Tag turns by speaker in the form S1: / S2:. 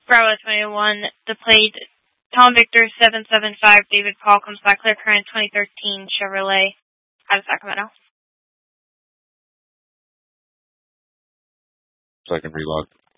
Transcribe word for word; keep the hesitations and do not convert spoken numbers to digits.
S1: Bravo twenty-one, the plate Tom Victor seven seven five, David Paul comes back, clear current twenty thirteen Chevrolet out of Sacramento.
S2: Second relog.